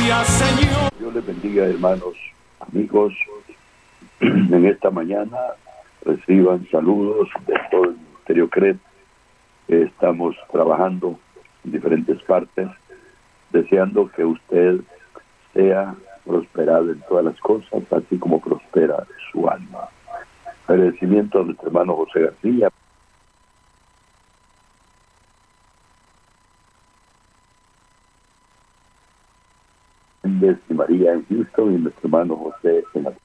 Gracias, Señor. Dios les bendiga, hermanos, amigos. En esta mañana reciban saludos de todo el Ministerio CRED. Estamos trabajando en diferentes partes, deseando que usted sea prosperado en todas las cosas, así como prospera su alma. Agradecimiento a nuestro hermano José García. Y María en Houston, y nuestro hermano José en la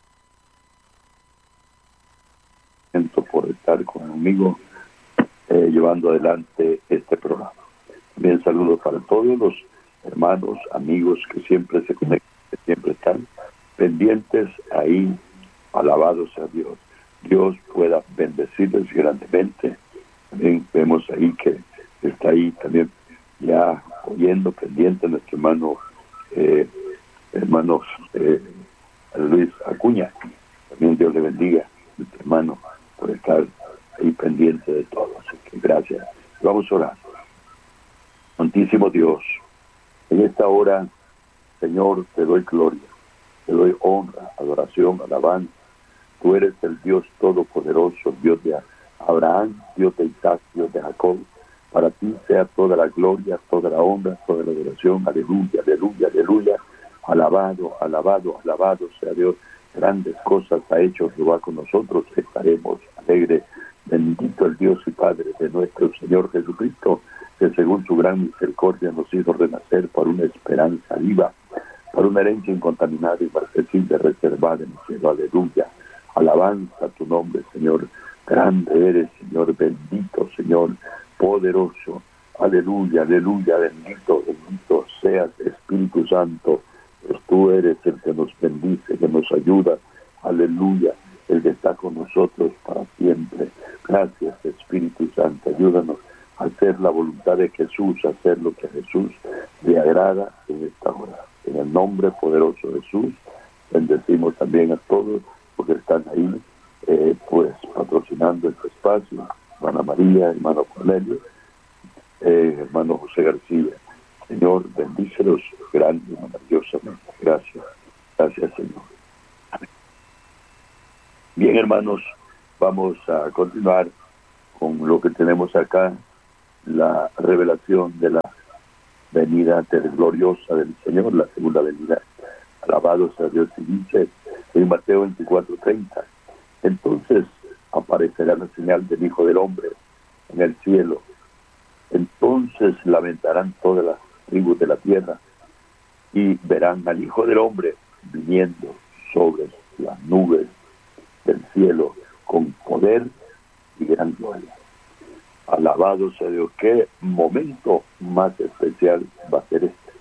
por estar conmigo llevando adelante este programa. También saludos para todos los hermanos, amigos que siempre se conectan, que siempre están pendientes ahí. Alabados a Dios. Dios pueda bendecirles grandemente. También vemos ahí que está ahí también ya oyendo, pendiente nuestro hermano Luis Acuña. También Dios le bendiga, nuestro hermano, por estar ahí pendiente de todo. Así que gracias. Vamos a orar. Santísimo Dios, en esta hora, Señor, te doy gloria, te doy honra, adoración, alabanza. Tú eres el Dios todopoderoso, Dios de Abraham, Dios de Isaac, Dios de Jacob. Para ti sea toda la gloria, toda la honra, toda la adoración. Aleluya, aleluya, aleluya. Alabado, alabado, alabado sea Dios. Grandes cosas ha hecho Jehová con nosotros. Estaremos alegres. Bendito el Dios y Padre de nuestro Señor Jesucristo, que según su gran misericordia nos hizo renacer para una esperanza viva, para una herencia incontaminada y marcesible reservada en el cielo. Aleluya. Alabanza a tu nombre, Señor. Grande eres, Señor. Bendito, Señor. Poderoso. Aleluya, aleluya. Bendito, bendito seas, Espíritu Santo. Pues tú eres el que nos bendice, que nos ayuda. Aleluya. El que está con nosotros para siempre. Gracias, Espíritu Santo. Ayúdanos a hacer la voluntad de Jesús, a hacer lo que a Jesús le agrada en esta hora. En el nombre poderoso de Jesús, bendecimos también a todos porque están ahí, patrocinando este espacio. Hermana María, hermano Cornelio, hermano José García. Señor, bendícelos grande y maravillosamente. Gracias. Gracias, Señor. Amén. Bien, hermanos, vamos a continuar con lo que tenemos acá, la revelación de la venida gloriosa del Señor, la segunda venida. Alabado sea Dios. Y dice en Mateo 24:30, entonces aparecerá la señal del Hijo del Hombre en el cielo. Entonces lamentarán todas las tribus de la tierra y verán al Hijo del Hombre viniendo sobre las nubes del cielo con poder y gran gloria. Alabado sea Dios. Qué momento más especial va a ser este.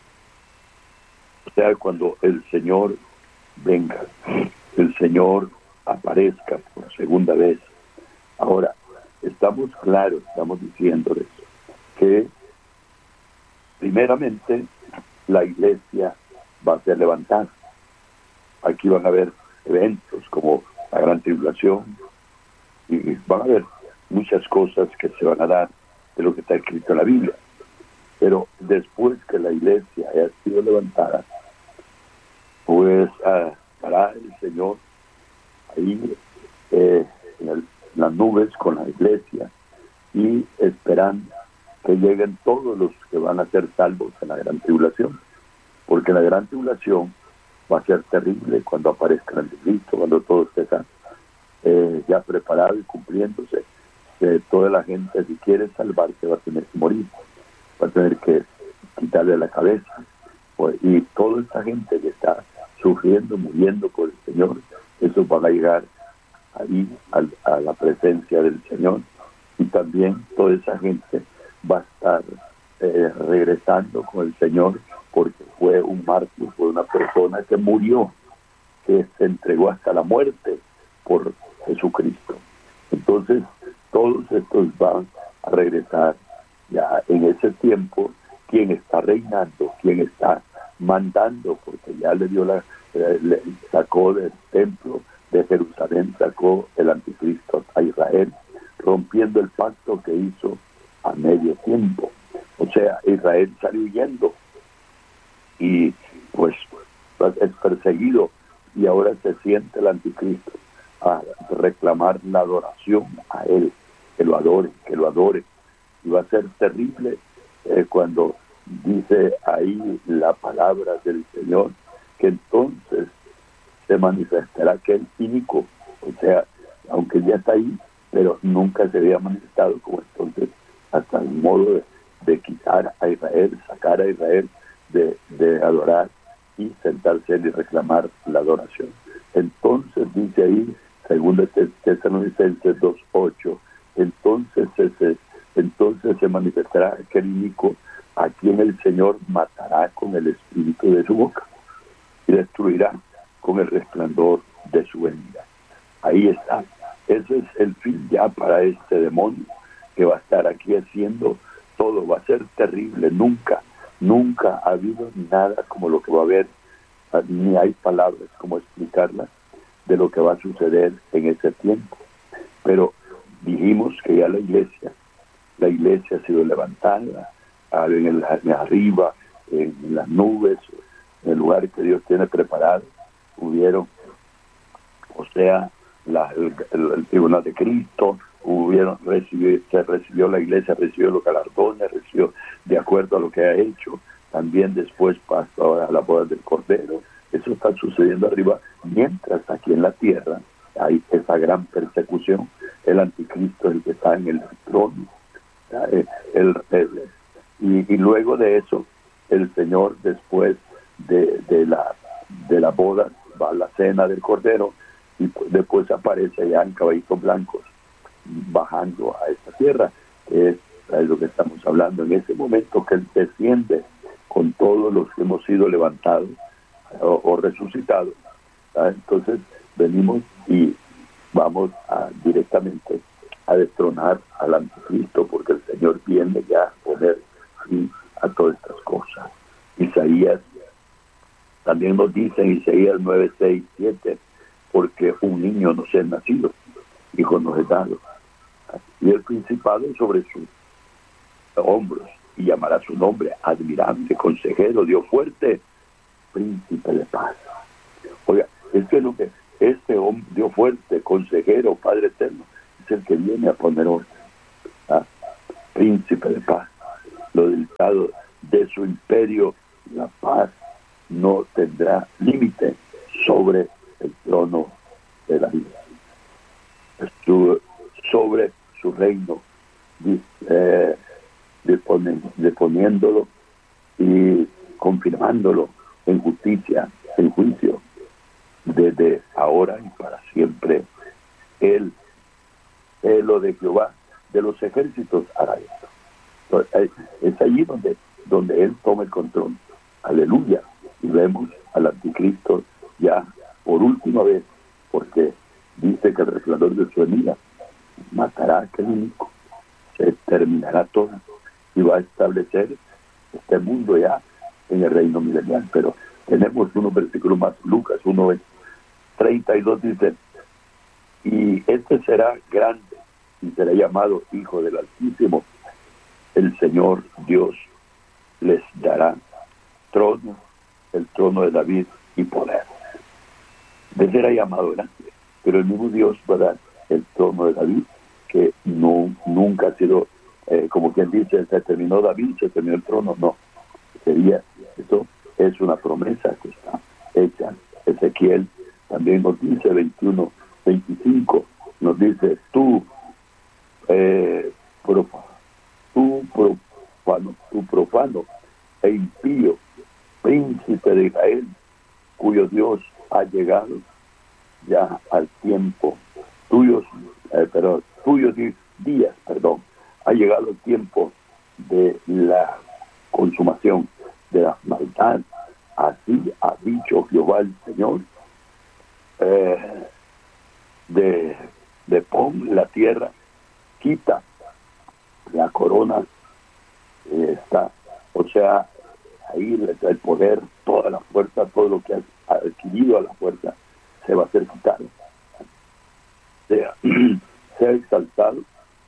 O sea, cuando el Señor venga, el Señor aparezca por segunda vez. Ahora, estamos claros, estamos diciéndoles que primeramente la iglesia va a ser levantada. Aquí van a haber eventos como la gran tribulación y van a haber muchas cosas que se van a dar de lo que está escrito en la Biblia. Pero después que la iglesia haya sido levantada, pues estará el Señor ahí en las nubes con la iglesia y esperan que lleguen todos los que van a ser salvos en la gran tribulación, porque la gran tribulación va a ser terrible cuando aparezca el anticristo, cuando todo esté ya preparado y cumpliéndose. Toda la gente, si quiere salvarse, va a tener que morir, va a tener que quitarle la cabeza, y toda esta gente que está sufriendo, muriendo por el Señor, esos van a llegar ahí a la presencia del Señor, y también toda esa gente va a estar regresando con el Señor, porque fue un mártir, fue una persona que murió, que se entregó hasta la muerte por Jesucristo. Entonces todos estos van a regresar ya en ese tiempo. Quien está reinando, quien está mandando, porque ya le sacó del templo de Jerusalén, sacó el anticristo a Israel, rompiendo el pacto que hizo a medio tiempo. O sea, Israel salió huyendo y pues es perseguido, y ahora se siente el anticristo a reclamar la adoración a él, que lo adore. Y va a ser terrible cuando dice ahí la palabra del Señor, que entonces se manifestará aquel inicuo, o sea, aunque ya está ahí, pero nunca se había manifestado como entonces, hasta el modo de quitar a Israel, sacar a Israel de adorar y sentarse y reclamar la adoración. Entonces dice ahí, segundo Tesalonicenses 2:8, entonces se manifestará aquel inicuo a quien el Señor matará con el espíritu de su boca y destruirá con el resplandor de su venida. Ahí está. Ese es el fin ya para este demonio que va a estar aquí haciendo todo. Va a ser terrible. Nunca ha habido nada como lo que va a haber, ni hay palabras como explicarlas de lo que va a suceder en ese tiempo. Pero dijimos que ya la iglesia ha sido levantada en arriba, en las nubes, en el lugar que Dios tiene preparado. Hubieron, o sea, el tribunal de Cristo, la iglesia recibió los galardones, recibió de acuerdo a lo que ha hecho. También después pasó a la boda del Cordero. Eso está sucediendo arriba, mientras aquí en la tierra hay esa gran persecución. El anticristo es el que está en el trono. Y luego de eso, el Señor, después de la boda, va a la cena del Cordero, y después aparece ya en caballitos blancos bajando a esta tierra, que es lo que estamos hablando. En ese momento que Él desciende con todos los que hemos sido levantados o resucitados, ¿sabes? Entonces venimos y vamos directamente a destronar al anticristo, porque el Señor viene ya a poner fin a todas estas cosas. Isaías también nos dice en Isaías 9:6-7, porque un niño nos es nacido, hijo nos es dado, y el principado sobre sus hombros, y llamará su nombre admirable, consejero, Dios fuerte, príncipe de paz. Oiga, es lo que este hombre, Dios fuerte, consejero, Padre eterno, es el que viene a poner orden. Príncipe de paz. Lo delicado de su imperio, la paz no tendrá límite sobre el trono de la vida. Sobre su reino, deponiéndolo y confirmándolo en justicia, en juicio, desde ahora y para siempre. Él, lo de Jehová de los ejércitos hará esto. Entonces, es allí donde Él toma el control. Aleluya. Y vemos al anticristo ya por última vez, porque dice que el resplandor de su venida matará a aquel único, se terminará todo y va a establecer este mundo ya en el reino milenial. Pero tenemos unos versículos más. Lucas 1:32 dice: y este será grande y será llamado Hijo del Altísimo. El Señor Dios les dará trono, el trono de David y poder. De será llamado grande, pero el mismo Dios va a dar el trono de David, que nunca ha sido, como quien dice, se terminó David, se terminó el trono. No, eso es una promesa que está hecha. Ezequiel también nos dice 21:25, nos dice: tú profano e impío, príncipe de Israel, cuyo Dios ha llegado ya al tiempo, tuyos días, ha llegado el tiempo de la consumación de la maldad. Así ha dicho Jehová el Señor, de pon la tierra, quita la corona, está, o sea, ahí el poder, toda la fuerza, todo lo que has adquirido a la fuerza, se va a hacer quitado. Sea exaltado,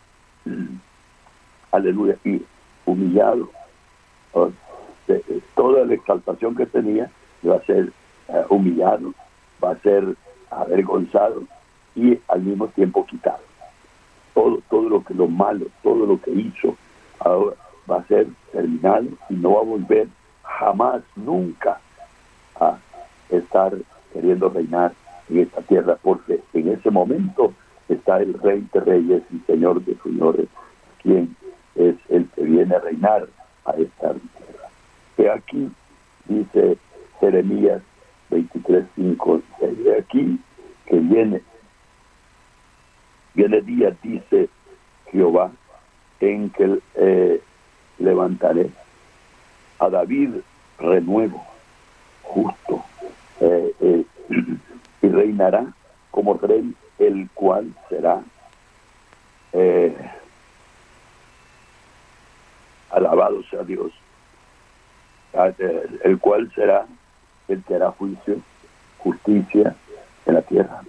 aleluya, y humillado. Toda la exaltación que tenía va a ser humillado, va a ser avergonzado y al mismo tiempo quitado. Todo lo malo, todo lo que hizo, ahora va a ser terminado y no va a volver jamás, nunca a estar queriendo reinar en esta tierra, porque en ese momento está el Rey de Reyes y Señor de Señores, quien es el que viene a reinar a esta tierra. He aquí, dice Jeremías 23:5, he aquí que viene día, dice Jehová, en que levantaré a David renuevo, justo, y reinará como rey, el cual será alabado sea Dios, el cual será el que hará juicio, justicia en la tierra.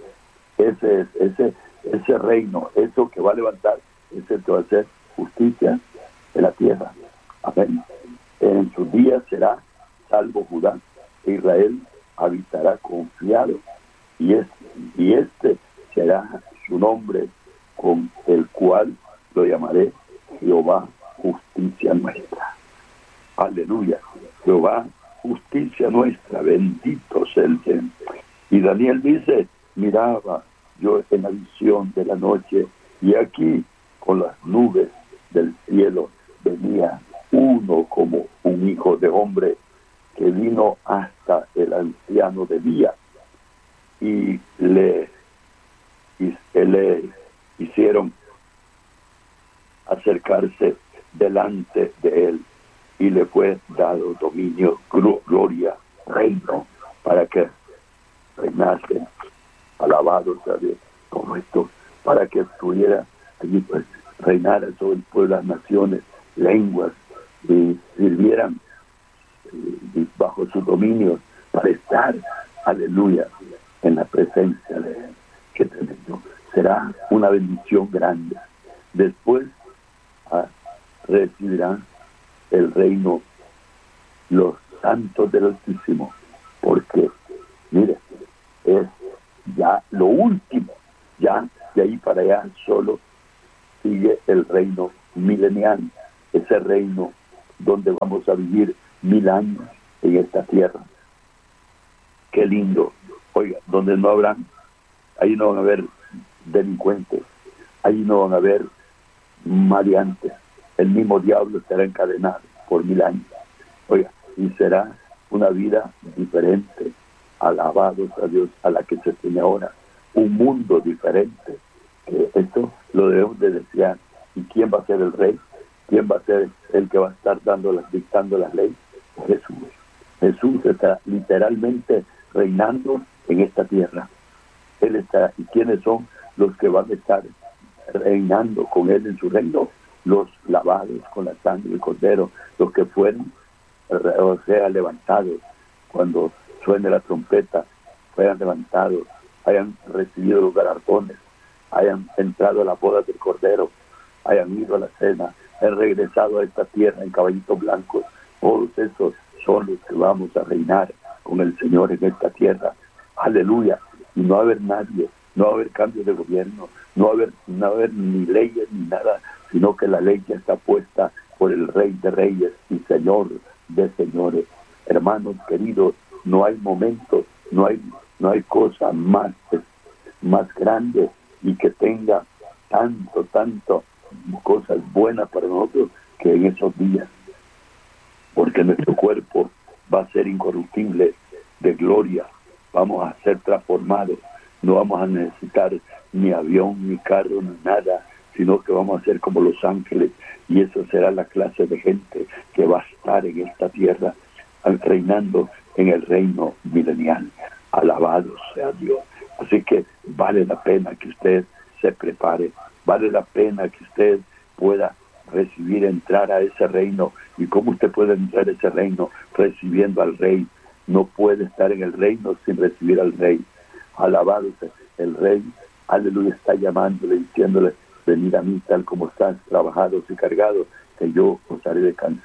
Ese reino, eso que va a levantar, es el que va a hacer justicia en la tierra. Amén. En sus días será salvo Judá, e Israel habitará confiado, y este será su nombre, con el cual lo llamaré Jehová, justicia nuestra. Aleluya. Jehová, justicia nuestra, bendito sea el Señor. Y Daniel dice, miraba yo en la visión de la noche, y aquí con las nubes del cielo venía uno como un hijo de hombre, que vino hasta el anciano de día, y le hicieron acercarse delante de él, y le fue dado dominio, gloria, reino, para que reinase. Alabado sea Dios. Todo esto para que estuviera allí, pues reinara sobre el pueblo, las naciones, lenguas, y sirvieran bajo su dominio, para estar, aleluya, en la presencia de él. Qué tremendo. Será una bendición grande. Después recibirán el reino los santos del Altísimo, porque mire, es ya lo último, ya de ahí para allá solo sigue el reino milenial, ese reino donde vamos a vivir 1000 años en esta tierra. Qué lindo. Oiga, donde no habrán, ahí no van a haber delincuentes, ahí no van a haber maleantes, el mismo diablo estará encadenado por 1000 años. Oiga, y será una vida diferente, alabados a Dios, a la que se tiene ahora, un mundo diferente. Esto lo debemos de desear. ¿Y quién va a ser el rey? ¿Quién va a ser el que va a estar dictando las leyes? Jesús. Jesús está literalmente reinando en esta tierra. Él está. ¿Y quiénes son los que van a estar reinando con él en su reino? Los lavados con la sangre del Cordero, los que fueron, o sea, levantados cuando suene la trompeta, fueran levantados, hayan recibido los galardones, hayan entrado a la boda del Cordero, hayan ido a la cena, hayan regresado a esta tierra en caballitos blancos. Todos esos son los que vamos a reinar con el Señor en esta tierra. Aleluya. Y no va a haber nadie, no va a haber cambio de gobierno, no va a haber ni leyes ni nada, sino que la ley ya está puesta por el Rey de Reyes y Señor de Señores. Hermanos queridos, no hay momentos, no hay cosa más grande y que tenga tanto cosas buenas para nosotros que en esos días, porque nuestro cuerpo va a ser incorruptible de gloria, vamos a ser transformados, no vamos a necesitar ni avión, ni carro, ni nada, sino que vamos a ser como los ángeles, y eso será la clase de gente que va a estar en esta tierra reinando en el reino milenial. Alabado sea Dios. Así que vale la pena que usted se prepare, vale la pena que usted pueda entrar a ese reino. ¿Y cómo usted puede entrar a ese reino? Recibiendo al Rey. No puede estar en el reino sin recibir al Rey. Alabado sea el Rey. Aleluya, está llamándole, diciéndole, venid a mí tal como estás, trabajados y cargados, que yo os haré descansar.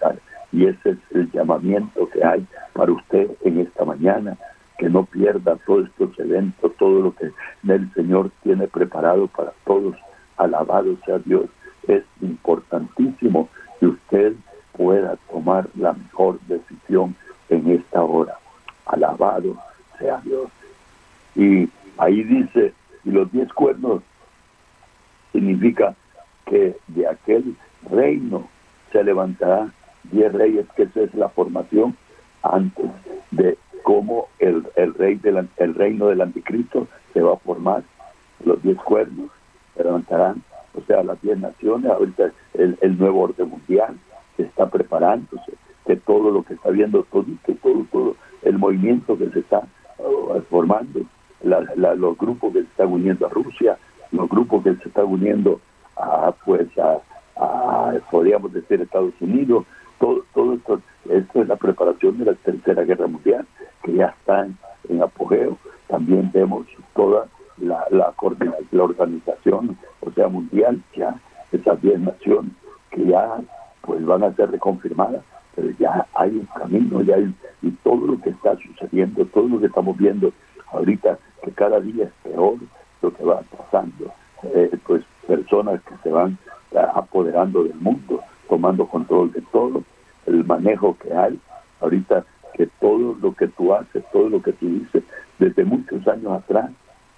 Y ese es el llamamiento que hay para usted en esta mañana, que no pierda todos estos eventos, todo lo que el Señor tiene preparado para todos. Alabado sea Dios. Es importantísimo que usted pueda tomar la mejor decisión en esta hora. Alabado sea Dios. Y ahí dice, y los 10 cuernos significa que de aquel reino se levantará 10 reyes, que esa es la formación antes de cómo el reino del anticristo se va a formar. Los 10 cuernos se levantarán, o sea, las 10 naciones. Ahorita el nuevo orden mundial se está preparándose, de todo lo que está viendo, todo el movimiento que se está formando, los grupos que se están uniendo a Rusia, los grupos que se están uniendo a podríamos decir, Estados Unidos. Todo esto es la preparación de la Tercera Guerra Mundial, que ya está en apogeo. También vemos toda la organización, o sea, mundial, ya esas 10 naciones que ya pues van a ser reconfirmadas, pero ya hay un camino, y todo lo que está sucediendo, todo lo que estamos viendo ahorita, que cada día es peor lo que va pasando, pues personas que se van apoderando del mundo, tomando control de todo, el manejo que hay ahorita, que todo lo que tú haces, todo lo que tú dices, desde muchos años atrás,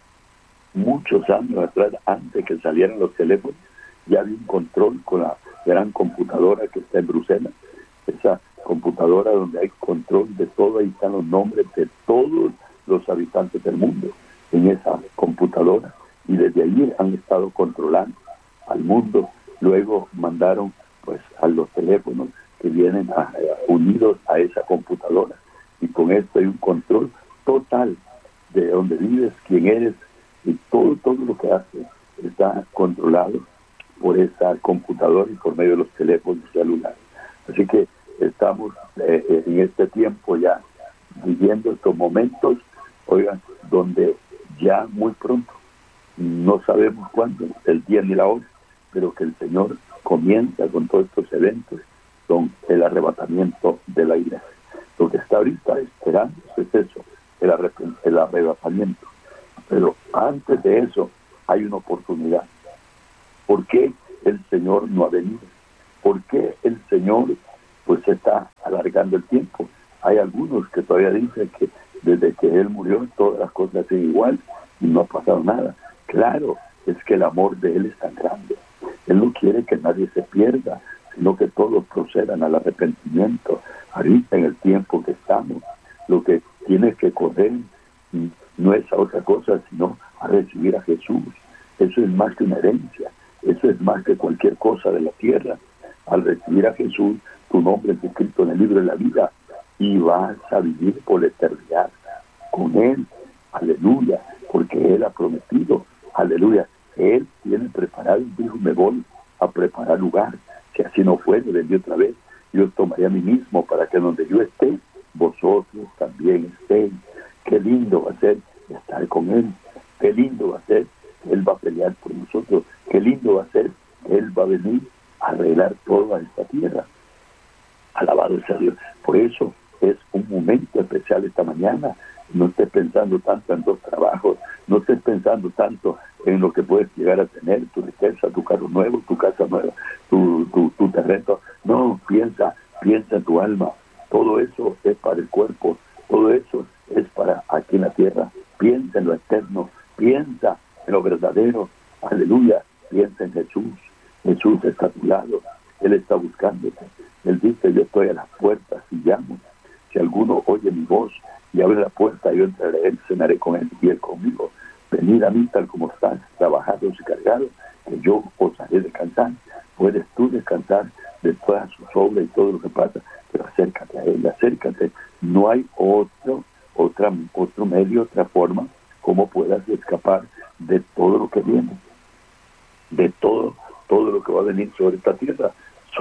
antes que salieran los teléfonos, ya había un control con la gran computadora que está en Bruselas, esa computadora donde hay control de todo, ahí están los nombres de todos los habitantes del mundo en esa computadora, y desde allí han estado controlando al mundo. Luego mandaron pues a los teléfonos que vienen unidos a esa computadora, y con esto hay un control total de dónde vives, quién eres, y todo lo que haces está controlado por esa computadora y por medio de los teléfonos celulares. Así que estamos en este tiempo ya viviendo estos momentos, oigan, donde ya muy pronto, no sabemos cuándo, el día ni la hora, pero que el Señor comienza con todos estos eventos, son el arrebatamiento de la iglesia. Lo que está ahorita esperando es eso, el arrebatamiento. Pero antes de eso hay una oportunidad. ¿Por qué el Señor no ha venido? ¿Por qué el Señor pues está alargando el tiempo? Hay algunos que todavía dicen que desde que Él murió todas las cosas siguen igual y no ha pasado nada. Claro, es que el amor de Él es tan grande. Él no quiere que nadie se pierda, sino que todos procedan al arrepentimiento. Ahorita en el tiempo que estamos, lo que tienes que correr no es a otra cosa, sino a recibir a Jesús. Eso es más que una herencia, eso es más que cualquier cosa de la tierra. Al recibir a Jesús, tu nombre es escrito en el libro de la vida y vas a vivir por la eternidad con Él. Aleluya, porque Él ha prometido, aleluya, Él tiene preparado, dijo, me voy a preparar lugar. Si así no fuera, vendí otra vez, yo tomaré a mí mismo para que donde yo esté, vosotros también estéis. Qué lindo va a ser estar con Él, qué lindo va a ser que Él va a pelear por nosotros, qué lindo va a ser que Él va a venir a arreglar toda esta tierra. Alabado sea Dios. Por eso es un momento especial esta mañana. No estés pensando tanto en 2 trabajos, no estés pensando tanto en lo que puedes llegar a tener, tu riqueza, tu carro nuevo, tu casa nueva, tu terreno. No, piensa en tu alma. Todo eso es para el cuerpo, todo eso es para aquí en la tierra. Piensa en lo eterno, piensa en lo verdadero. Aleluya, piensa en Jesús. Jesús está a tu lado, Él está buscándote. Él dice, yo estoy a las puertas y llamo. Si alguno oye mi voz y abre la puerta, yo entraré a Él, cenaré con Él y Él conmigo. Venid a mí tal como estás, trabajados y cargados, que yo os haré descansar. Puedes tú descansar de todas sus obras y todo lo que pasa, pero acércate a Él, acércate. No hay otro medio, otra forma como puedas escapar de todo lo que viene, de todo lo que va a venir sobre esta tierra.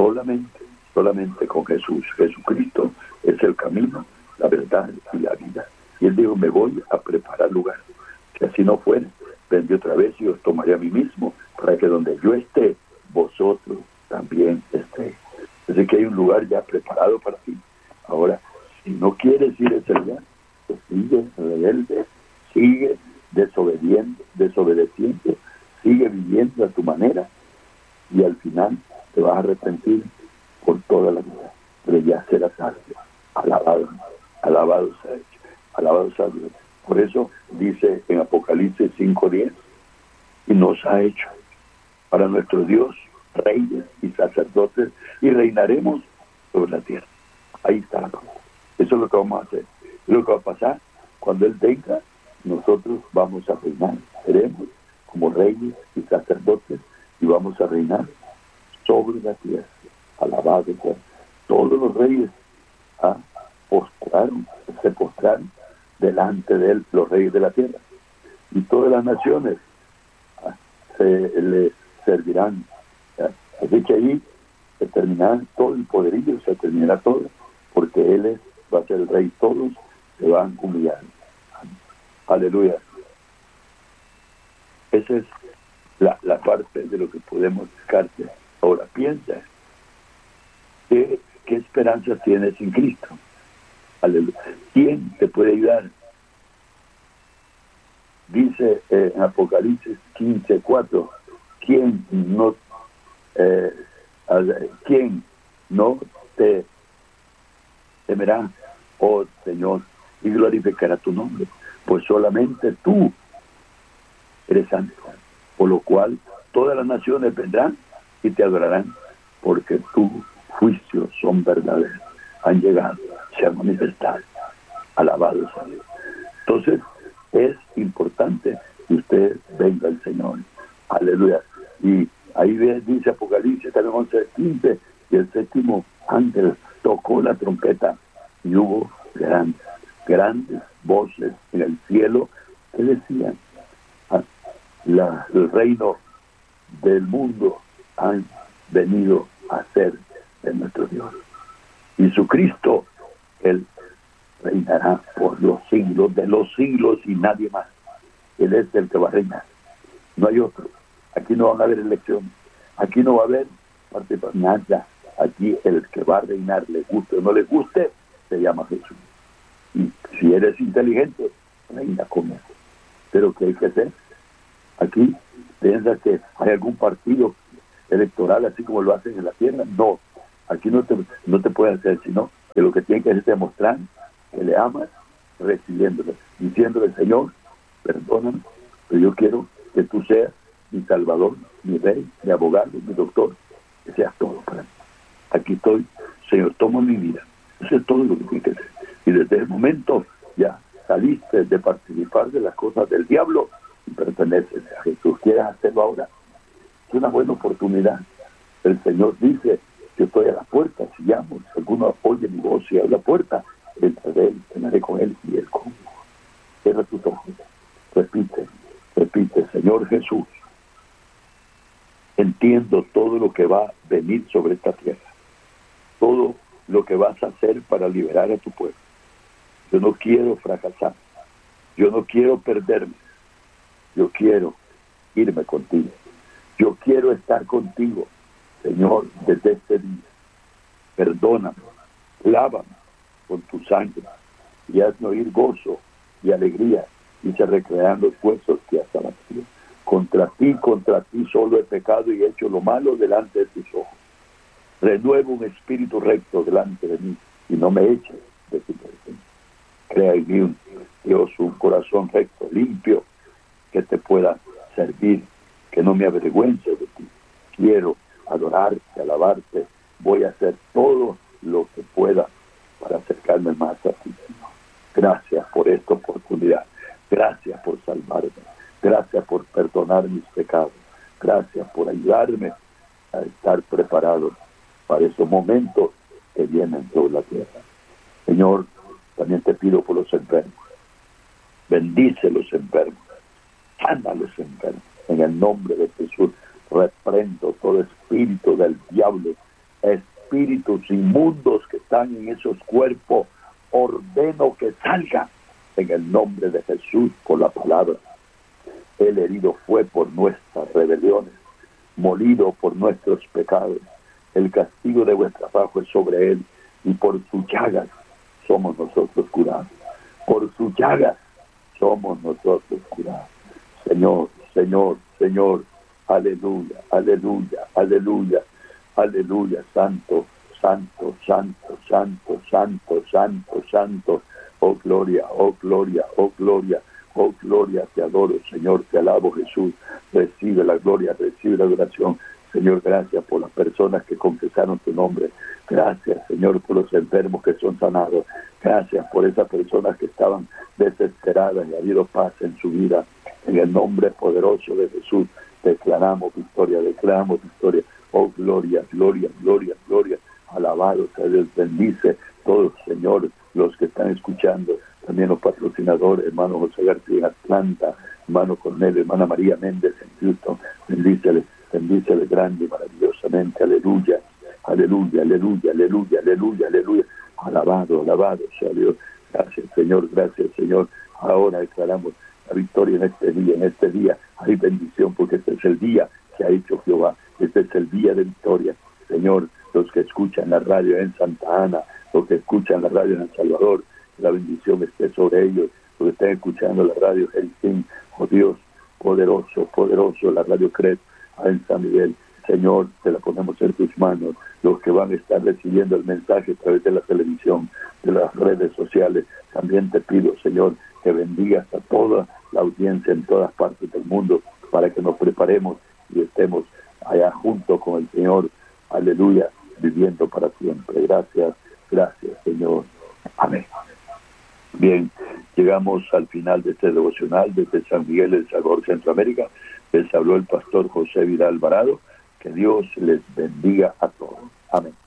Solamente con Jesús. Jesucristo es el camino, la verdad y la vida. Y Él dijo, me voy a preparar lugar. Si así no fuera, vendré otra vez y os tomaré a mí mismo, para que donde yo esté, vosotros también estéis. Así que hay un lugar ya preparado para ti. Ahora, si no quieres ir a ese lugar, pues sigue rebelde, sigue desobedeciendo, sigue viviendo a tu manera, y al final te vas a arrepentir por toda la vida, pero ya será tarde. Alabado sea Dios. Por eso dice en Apocalipsis 5:10, y nos ha hecho para nuestro Dios reyes y sacerdotes, y reinaremos sobre la tierra. Ahí está la cosa. Eso es lo que vamos a hacer. Es lo que va a pasar cuando Él venga. Nosotros vamos a reinar, seremos como reyes y sacerdotes, y vamos a reinar sobre la tierra. Alabado sea. Todos los reyes se postraron delante de Él, los reyes de la tierra, y todas las naciones se le servirán. Así que ahí se terminará todo el poderío, se terminará todo, porque Él va a ser el rey. Todos se van a humillar. Aleluya. Esa es la parte de lo que podemos descarte. Ahora piensa, ¿qué esperanza tienes sin Cristo? Aleluya. ¿Quién te puede ayudar? Dice en Apocalipsis 15:4, ¿quién no te temerá, oh Señor, y glorificará tu nombre? Pues solamente tú eres santo, por lo cual todas las naciones vendrán y te adorarán, porque tus juicios son verdaderos, han llegado, se han manifestado. Alabado sea Dios. Entonces es importante que usted venga al Señor. Aleluya. Y ahí dice Apocalipsis 11:15, y el séptimo ángel tocó la trompeta, y hubo grandes voces en el cielo que decían: el reino del mundo han venido a ser de nuestro Dios, y su Cristo, Él reinará por los siglos de los siglos, y nadie más. Él es el que va a reinar, no hay otro. Aquí no van a haber elecciones, aquí no va a haber participación, nada. Aquí el que va a reinar, le guste o no le guste, se llama Jesús. Y si eres inteligente, reina con él. Pero ¿qué hay que hacer? Aquí piensa que hay algún partido electoral así como lo hacen en la tierra. No, aquí no te puede hacer, sino que lo que tiene que hacer es demostrar que le amas, recibiéndole, diciéndole: Señor, perdóname, pero yo quiero que tú seas mi Salvador, mi Rey, mi abogado, mi doctor, que seas todo para mí. Aquí estoy, Señor, toma mi vida. Eso es todo lo que tienes que hacer. Y desde el momento ya saliste de participar de las cosas del diablo y perteneces a Jesús. ¿Quieres hacerlo ahora? Es una buena oportunidad. El Señor dice: yo estoy a la puerta, si llamo, si alguno oye mi voz y abre la puerta, entraré él, cenaré con él y él conmigo. Cierra tus ojos, repite, Señor Jesús, entiendo todo lo que va a venir sobre esta tierra, todo lo que vas a hacer para liberar a tu pueblo. Yo no quiero fracasar, yo no quiero perderme, yo quiero irme contigo, yo quiero estar contigo, Señor, desde este día. Perdóname, lávame con tu sangre y hazme oír gozo y alegría, y se recrean los huesos que hasta la tierra. Contra ti solo he pecado y he hecho lo malo delante de tus ojos. Renueva un espíritu recto delante de mí y no me eches de tu presencia. Crea en mí, Dios, un corazón recto, limpio, que te pueda servir, que no me avergüence de ti. Quiero adorarte, alabarte. Voy a hacer todo lo que pueda para acercarme más a ti, Señor. Gracias por esta oportunidad. Gracias por salvarme. Gracias por perdonar mis pecados. Gracias por ayudarme a estar preparado para esos momentos que vienen sobre la tierra. Señor, también te pido por los enfermos. Bendice los enfermos. Sana a los enfermos. En el nombre de Jesús, reprendo todo espíritu del diablo, espíritus inmundos que están en esos cuerpos. Ordeno que salgan en el nombre de Jesús por la palabra. El herido fue por nuestras rebeliones, molido por nuestros pecados. el castigo de vuestra paz fue sobre él, y por sus llagas somos nosotros curados. Por sus llagas somos nosotros curados. Señor, Señor, Señor, aleluya, aleluya, aleluya, aleluya, santo, santo, santo, santo, santo, santo, santo, oh gloria, oh gloria, oh gloria, oh gloria, te adoro, Señor, te alabo, Jesús, recibe la gloria, recibe la adoración. Señor, gracias por las personas que confesaron tu nombre. Gracias, Señor, por los enfermos que son sanados. Gracias por esas personas que estaban desesperadas y ha habido paz en su vida. En el nombre poderoso de Jesús, declaramos victoria, declaramos victoria. Oh, gloria, gloria, gloria, gloria. Alabado sea Dios, bendice todos, Señor, los que están escuchando. También los patrocinadores, hermano José García en Atlanta, hermano Cornelio, hermana María Méndez en Houston. Bendícele, bendícele grande y maravillosamente. Aleluya, aleluya, aleluya, aleluya, aleluya, aleluya. Alabado, alabado sea Dios. Gracias, Señor, gracias, Señor. Ahora declaramos la victoria en este día. En este día hay bendición porque este es el día que ha hecho Jehová. Este es el día de victoria. Señor, los que escuchan la radio en Santa Ana, los que escuchan la radio en El Salvador, la bendición esté sobre ellos. Los que están escuchando la radio Helsinki, oh Dios, poderoso, poderoso, la radio Cret en San Miguel. Señor, te la ponemos en tus manos. Los que van a estar recibiendo el mensaje a través de la televisión, de las redes sociales, también te pido, Señor, que bendigas a toda la audiencia en todas partes del mundo para que nos preparemos y estemos allá junto con el Señor. Aleluya, viviendo para siempre. Gracias, gracias, Señor. Amén. Bien, llegamos al final de este devocional desde San Miguel, El Salvador, Centroamérica. Les habló el pastor José Vidal Alvarado. Que Dios les bendiga a todos. Amén.